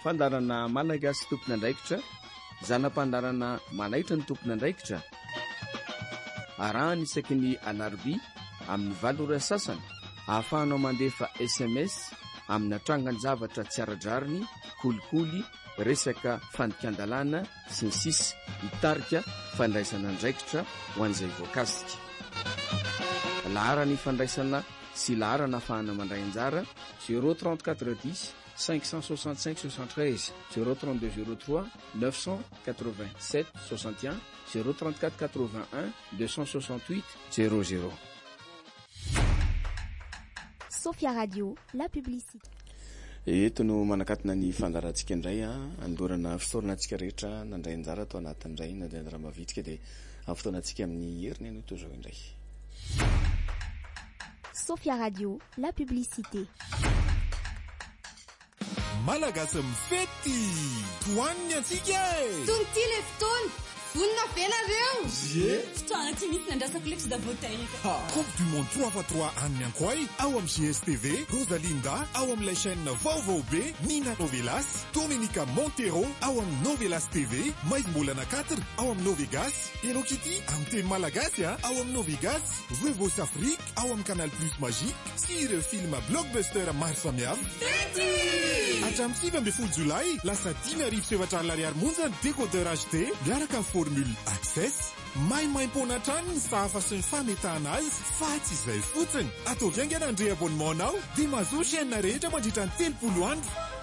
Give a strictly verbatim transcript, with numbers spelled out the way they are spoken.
fandarana malagasy tompona andraikitra, zanam-pandarana manaitra ny tompona andraikitra. Arahany isaky ny alarbi amin'ny valora sasany, ahafahanao mandefa S M S amin'ny atrangan-javatra tsy aradrariny, kolikoly, resaka fandikan-dalàna sy ny sisa, hitarika fandraisana andraikitra ho an'izay voakasika. Laharany fandraisana sy laharana ahafahana mandray anjara zéro trente-quatre dix cinq cent soixante-cinq soixante-treize, zéro trente-deux zéro trois neuf cent quatre-vingt-sept soixante et un, zéro trente-quatre quatre-vingt-un deux cent soixante-huit zéro zéro. Sophia Radio, la publicité. Eto no manakatina ny fandarantsika indray a, andorana fotoana antsika rehetra nandray anjara atao anatin'indray nandray anjara mavitrika dia amin'ny fotoana antsika amin'ny heriny ano toy izao indray. Sophia Radio, la publicité. Malagasy mifety toaniny antsika tonty le fotoana vonina venareo ye fotoana tsy misy nandrasako lex da botaïque Coupe du monde trois fois trois any ankoay ao amin'ny G S T V, Rosalinda ao amin'ilay chaîne vaovao be, Nina Novelas, Dominica Montero ao amin'ny Novelas T V, Maizmbolana quatre ao amin'ny Novegas, Hello Kitty amin'ny teny malagasy a ao amin'ny Novegas, Vevos Afrique ao amin'ny Canal Plus Magique, sy ireo film blockbuster maro samihafa. Hatramin'ny sivy ambin'ny folo Jolay, lasa dimy arivo sy efatra alina ariary monja ny décodeur H D miaraka amin'ny formule Access. Maimaim-pona hatrany ny sahafa sy ny fametahana azy fa tsy izay fotsiny. Atao viangana andre abonnementanao dia mahazo chaîne rehetra mandritra ny telopolo andro.